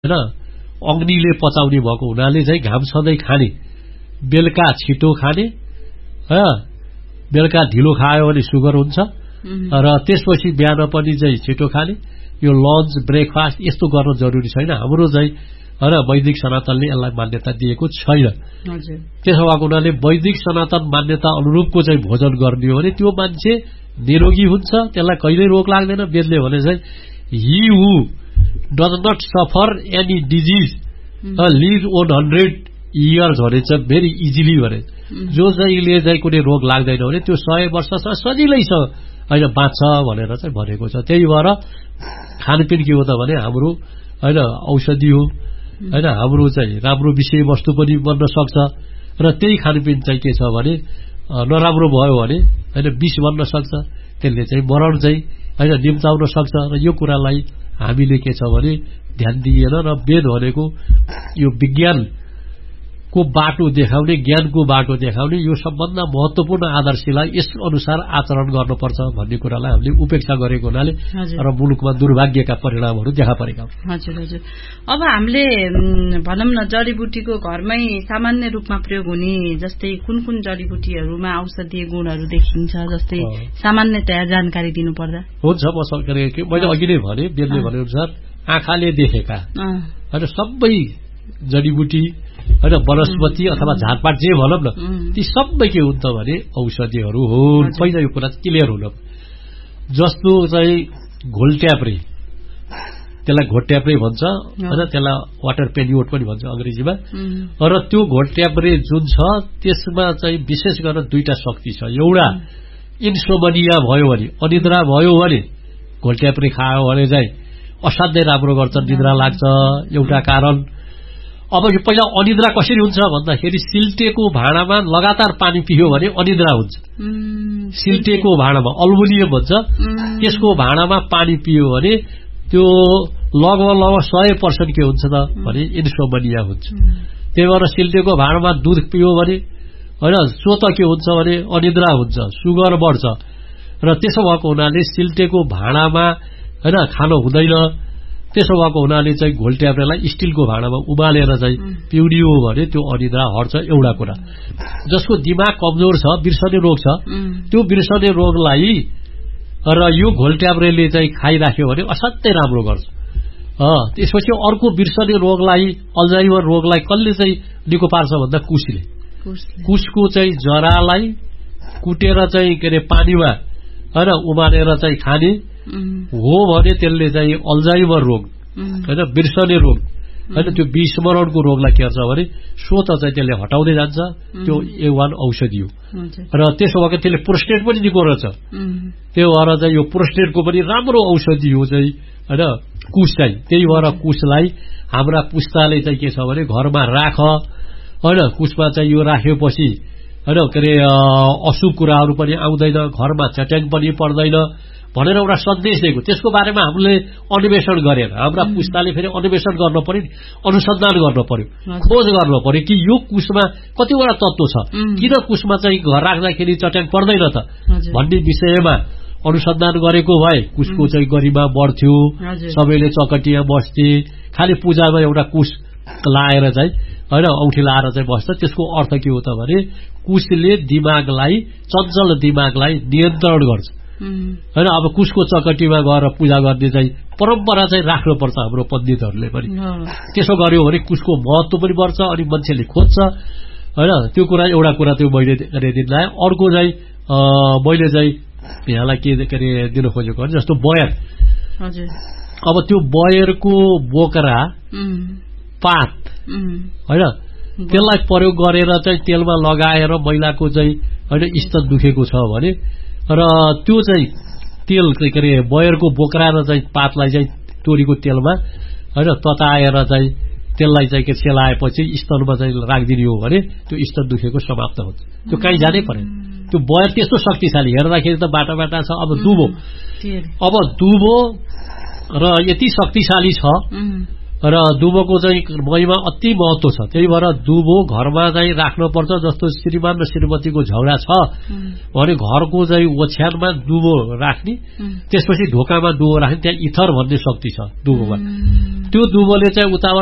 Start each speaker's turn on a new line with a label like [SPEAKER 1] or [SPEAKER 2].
[SPEAKER 1] हैन अग्निले पचाउने भएको हुनाले चाहिँ घाम सधैँ खाने, बेलुका छिटो खाने, बेलुका ढिलो खायो भने सुगर हुन्छ र त्यसपछि बिहान पनि चाहिँ छिटो खाने। यो लन्च ब्रेकफास्ट यस्तो गर्न जरुरी छैन। हाम्रो चाहिँ हैन वैदिक सनातनले यसलाई मान्यता दिएको छैन। त्यसो भएको हुनाले वैदिक सनातन मान्यता अनुरूपको चाहिँ भोजन गर्ने हो भने त्यो मान्छे निरोगी हुन्छ, त्यसलाई कहिल्यै रोग लाग्दैन। वेदले भने चाहिँ he who does not suffer any disease leave 100 years भनेछ भेरी इजिली भने। जो चाहिँले चाहिँ कुनै रोग लाग्दैन भने त्यो 100 वर्षसम्म सजिलैसँग हैन बाँच्छ भनेर चाहिँ भनेको छ। त्यही भएर खानपिन के हो त भने हाम्रो हैन औषधि हो, हैन हाम्रो चाहिँ राम्रो विषयवस्तु पनि बन्न सक्छ र त्यही खानपिन चाहिँ के छ भने नराम्रो भयो भने हैन विष बन्न सक्छ, त्यसले चाहिँ मरण चाहिँ हैन निम्ताउन सक्छ। र यो कुरालाई हामीले के छ भने ध्यान दिएन र वेद भनेको यो विज्ञानको बाटो देखाउने, ज्ञानको बाटो देखाउने यो सबभन्दा महत्त्वपूर्ण आदर्शलाई यस अनुसार आचरण गर्नुपर्छ भन्ने कुरालाई हामीले उपेक्षा गरेको हुनाले र मुलुकमा दुर्भाग्यका परिणामहरू देखा परेका हुन्।
[SPEAKER 2] हजुर हजुर। अब हामीले भनौं न जडीबुटीको घरमै सामान्य रूपमा प्रयोग हुने जस्तै कुन कुन जडीबुटीहरूमा औषधीय गुणहरू देखिन्छ जस्तै सामान्यतया जानकारी दिनु पर्दा?
[SPEAKER 1] हुन्छ, म सरकारी मैले अघि नै भने वेदले भने अनुसार आँखाले देखेका हैन सबै जडीबुटी हैन वनस्पति अथवा झारपात जे भनौं न ती सबै के हुन्छ भने औषधिहरू हुन्। पहिला यो कुरा क्लियर हुन। जस्तो चाहिँ घोलट्याप्रे, त्यसलाई घोलट्याप्रे भन्छ हैन, त्यसलाई वाटर पेनियोट पनि भन्छ अंग्रेजीमा। र त्यो घोलट्याप्रे जुन छ त्यसमा चाहिँ विशेष गरेर दुईटा शक्ति छ। एउटा इन्सोमनिया भयो भने, अनिद्रा भयो भने घोलट्याप्रे खायो भने चाहिँ असाध्यै राम्रो गर्छ, निद्रा लाग्छ एउटा कारण। अब यो पहिला अनिद्रा कसरी हुन्छ भन्दाखेरि सिल्टेको भाँडामा लगातार पानी पियो भने अनिद्रा हुन्छ। सिल्टेको भाँडामा अल्मुनियम भन्छ, त्यसको भाँडामा पानी पियो भने त्यो लगभग 100% के हुन्छ त भने इन्सोमनिया हुन्छ। त्यही भएर सिल्टेको भाँडामा दूध पियो भने हैन स्वत के हुन्छ भने अनिद्रा हुन्छ, सुगर बढ्छ। र त्यसो भएको हुनाले सिल्टेको भाँडामा हैन खानु हुँदैन। त्यसो भएको हुनाले चाहिँ घोलट्याप्रेलाई स्टिलको भाँडामा उमालेर चाहिँ पिउने हो भने त्यो अनिद्रा हट्छ। एउटा कुरा, जसको दिमाग कमजोर छ, बिर्सने रोग छ, त्यो बिर्सने रोगलाई र यो घोलट्याप्रेले चाहिँ खाइराख्यो भने असाध्यै राम्रो गर्छ। त्यसपछि अर्को बिर्सने रोगलाई, अल्जाइमर रोगलाई कसले चाहिँ निको पार्छ भन्दा कुसले। कुसको चाहिँ जरालाई कुटेर चाहिँ के अरे पानीमा हैन उमालेर चाहिँ खाने हो भने त्यसले चाहिँ अल्जाइमर रोग हैन बिर्सने रोग हैन त्यो विस्मरणको रोगलाई के गर्छ भने स्वत चाहिँ त्यसले हटाउँदै जान्छ। त्यो A1 औषधि हो। र त्यसो भए त्यसले प्रोस्टेट पनि निको रहेछ। त्यो भएर चाहिँ यो प्रोस्टेटको पनि राम्रो औषधि हो चाहिँ हैन कुस चाहिँ। त्यही भएर कुसलाई हाम्रा पुस्ताले चाहिँ के छ भने घरमा राख हैन, कुसमा चाहिँ यो राखेपछि हैन के अरे अशुभ कुराहरू पनि आउँदैन, घरमा चट्याङ पनि पर्दैन भनेर एउटा सन्देश दिएको। त्यसको बारेमा हामीले अन्वेषण गरेर हाम्रा पुस्ताले फेरि अन्वेषण गर्न पर्यो, अनुसन्धान गर्न पर्यो, खोज गर्न पर्यो कि यो कुसमा कतिवटा तत्व छ, किन कुसमा चाहिँ घर राख्दाखेरि चट्याङ पर्दैन त भन्ने विषयमा अनुसन्धान गरेको भए कुसको चाहिँ गरिमा बढ्थ्यो, सबैले चकटिया बस्थे। खालि पूजामा एउटा कुस लाएर चाहिँ हैन औठी लाएर चाहिँ बस्छ। त्यसको अर्थ के हो त भने कुसले दिमागलाई, चञ्चल दिमागलाई नियन्त्रण गर्छ हैन। अब कुसको चकटीमा गएर पूजा गर्ने चाहिँ परम्परा चाहिँ राख्नुपर्छ हाम्रो पण्डितहरूले पनि। त्यसो गर्यो भने कुसको महत्व पनि बढ्छ अनि मान्छेले खोज्छ हैन। त्यो कुरा एउटा कुरा त्यो मैले गरिदिँदा। अर्को चाहिँ मैले चाहिँ यहाँलाई के अरे दिन खोजेको भने जस्तो बयर। अब त्यो बयरको बोक्रा पात हैन त्यसलाई प्रयोग गरेर चाहिँ तेलमा लगाएर महिलाको चाहिँ हैन स्तन दुखेको छ भने र त्यो चाहिँ तेल के अरे बयरको बोक्रा र चाहिँ पातलाई चाहिँ तोरीको तेलमा हैन तताएर चाहिँ त्यसलाई चाहिँ के सेलाएपछि स्तनमा चाहिँ राखिदिने हो भने त्यो स्तन दुखेको समाप्त हुन्छ। त्यो कहीँ जानै पर्दैन। त्यो बयर त्यस्तो शक्तिशाली, हेर्दाखेरि त बाटा बाटा छ। अब दुबो र यति शक्तिशाली छ र दुबोको चाहिँ महिमा अति महत्व छ। त्यही भएर दुबो घरमा चाहिँ राख्नुपर्छ। जस्तो श्रीमान र श्रीमतीको झगडा छ भने घरको चाहिँ ओछ्यानमा दुबो राख्ने, त्यसपछि ढोकामा दुबो राख्ने। त्यहाँ इथर भन्ने शक्ति छ दुबोमा। त्यो दुबोले चाहिँ उताबाट